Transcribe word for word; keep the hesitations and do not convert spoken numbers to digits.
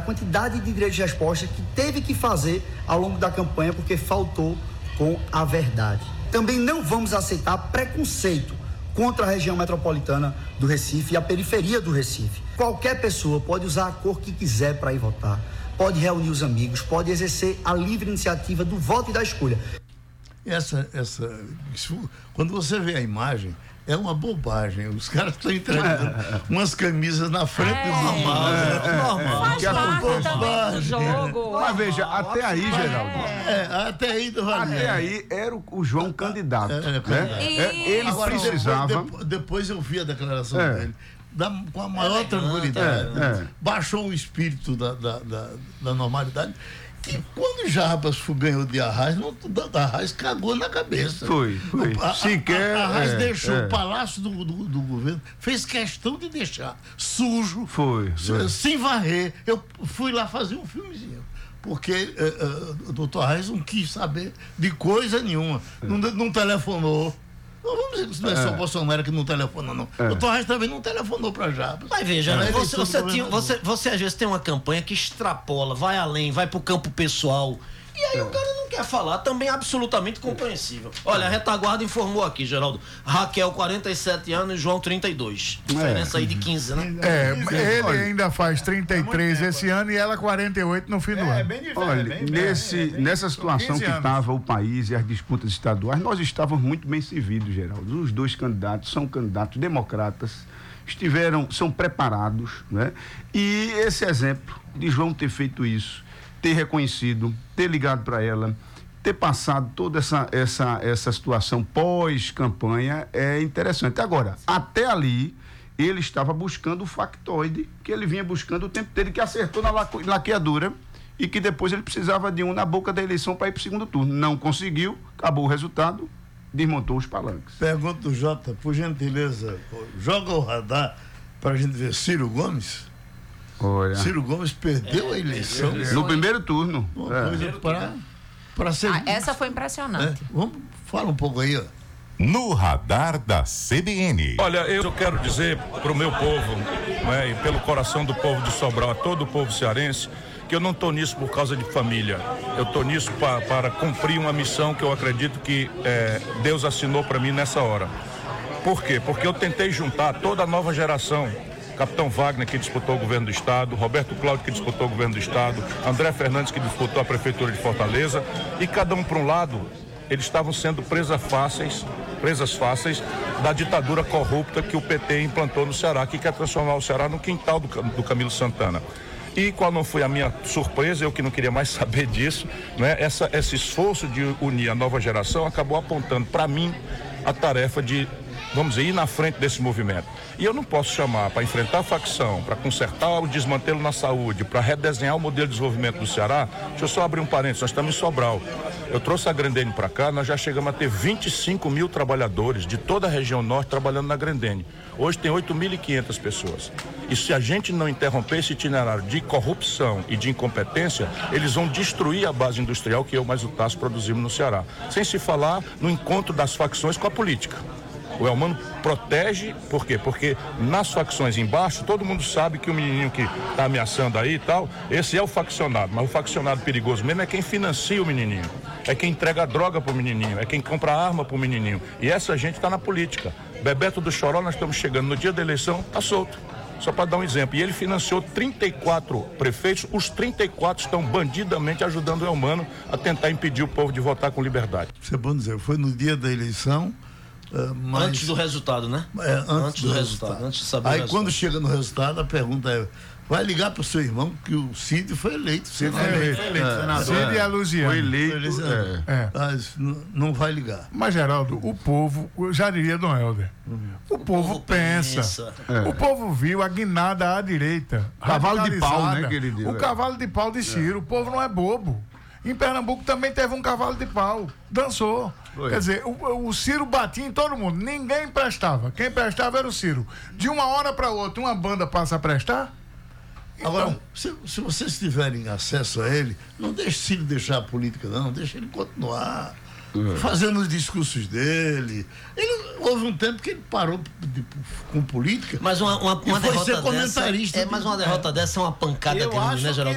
quantidade de direitos de resposta que teve que fazer ao longo da campanha porque faltou com a verdade. Também não vamos aceitar preconceito contra a região metropolitana do Recife e a periferia do Recife. Qualquer pessoa pode usar a cor que quiser para ir votar, pode reunir os amigos, pode exercer a livre iniciativa do voto e da escolha. Essa, essa, isso, quando você vê a imagem, é uma bobagem. Os caras estão entregando é. umas camisas na frente é. do normal. É, é, normal. Faz parte também do jogo. Mas veja, até aí, Geraldo. É, até aí do Até aí era o, o João candidato. É, é, né? é, ele Agora, precisava. Depois, depois, depois eu vi a declaração é. dele. Da, com a maior é, tranquilidade. É, é. Baixou o espírito da, da, da, da normalidade. E quando o Jarbas ganhou de Arraes, não, Arraes cagou na cabeça. Foi, foi. A, Sequer, a, a Arraes é, deixou é. o palácio do, do, do governo, fez questão de deixar sujo, foi, foi. sem varrer. Eu fui lá fazer um filmezinho. Porque é, é, o doutor Arraes não quis saber de coisa nenhuma. É. Não, não telefonou. Não vamos dizer que isso não é, é só o Bolsonaro que não telefona, não. É. O Torres também não telefonou para Jarbas. Mas veja, né? você, você, tinha, você, você às vezes tem uma campanha que extrapola, vai além, vai pro campo pessoal. E aí é. o cara não quer falar, também é absolutamente compreensível. Olha, a retaguarda informou aqui, Geraldo. Raquel, quarenta e sete anos, e João, trinta e dois. Diferença é. aí de quinze, né? É, ele ainda faz trinta e três é esse ano e ela quarenta e oito no fim do é, ano. É bem diferente. Olha, bem, nesse, bem, bem, nessa situação que estava o país e as disputas estaduais, nós estávamos muito bem servidos, Geraldo. Os dois candidatos são candidatos democratas, estiveram, são preparados, né? E esse exemplo de João ter feito isso, ter reconhecido, ter ligado para ela, ter passado toda essa, essa, essa situação pós-campanha é interessante. Agora, até ali, ele estava buscando o factoide que ele vinha buscando o tempo dele, que acertou na laqueadura e que depois ele precisava de um na boca da eleição para ir para o segundo turno. Não conseguiu, acabou o resultado, desmontou os palanques. Pergunta do Jota, por gentileza, joga o radar para a gente ver Ciro Gomes. Olha. Ciro Gomes perdeu é, a eleição. No primeiro turno. Uma é. coisa para, para ser. Ah, essa foi impressionante. É. Vamos, fala um pouco aí, ó. No radar da C B N. Olha, eu quero dizer para o meu povo, né, e pelo coração do povo de Sobral, a todo o povo cearense, que eu não estou nisso por causa de família. Eu estou nisso pra, para cumprir uma missão que eu acredito que é, Deus assinou para mim nessa hora. Por quê? Porque eu tentei juntar toda a nova geração. Capitão Wagner, que disputou o governo do estado, Roberto Cláudio, que disputou o governo do estado, André Fernandes, que disputou a prefeitura de Fortaleza, e cada um para um lado, eles estavam sendo presas fáceis, presas fáceis da ditadura corrupta que o P T implantou no Ceará, que quer transformar o Ceará no quintal do, do Camilo Santana. E qual não foi a minha surpresa, eu que não queria mais saber disso, né? Essa, esse esforço de unir a nova geração acabou apontando para mim a tarefa de, vamos dizer, ir na frente desse movimento. E eu não posso chamar para enfrentar a facção, para consertar o desmantelo na saúde, para redesenhar o modelo de desenvolvimento do Ceará. Deixa eu só abrir um parênteses, nós estamos em Sobral. Eu trouxe a Grendene para cá, nós já chegamos a ter vinte e cinco mil trabalhadores de toda a região norte trabalhando na Grendene. Hoje tem oito mil e quinhentas pessoas. E se a gente não interromper esse itinerário de corrupção e de incompetência, eles vão destruir a base industrial que eu mais o Tasso produzimos no Ceará. Sem se falar no encontro das facções com a política. O Elmano protege, por quê? Porque nas facções embaixo, todo mundo sabe que o menininho que está ameaçando aí e tal, esse é o faccionado, mas o faccionado perigoso mesmo é quem financia o menininho, é quem entrega a droga pro menininho, é quem compra arma pro menininho. E essa gente está na política. Bebeto do Choró, nós estamos chegando no dia da eleição, tá solto. Só para dar um exemplo. E ele financiou trinta e quatro prefeitos, os trinta e quatro estão bandidamente ajudando o Elmano a tentar impedir o povo de votar com liberdade. Isso é bom dizer, foi no dia da eleição. Uh, mas, antes do resultado, né? É, antes, antes do, do resultado. resultado. Antes de saber Aí o resultado. Quando chega no resultado, a pergunta é: vai ligar pro seu irmão que o Cid foi eleito. Cid foi eleito, foi eleito, senador. Cid e a Luziane. Foi eleito. Foi eleito é. É. Mas não, não vai ligar. Mas, Geraldo, o povo, eu já diria Dom Helder, uhum. o, o povo, povo pensa. pensa. É. O povo viu a guinada à direita. Cavalo de pau, né, que ele deu. O é. cavalo de pau de Ciro. É. O povo não é bobo. Em Pernambuco também teve um cavalo de pau. Dançou. Foi. Quer dizer, o, o Ciro batia em todo mundo. Ninguém prestava. Quem prestava era o Ciro. De uma hora para outra, uma banda passa a prestar? Então... Agora, se, se vocês tiverem acesso a ele, não deixe Ciro deixar a política, não. Deixe ele continuar uhum. fazendo os discursos dele. Ele, houve um tempo que ele parou de, com política. Mas uma, uma, uma foi derrota ser comentarista. Dessa, é, mas uma derrota é. dessa é uma pancada Eu grande, né, Geraldo?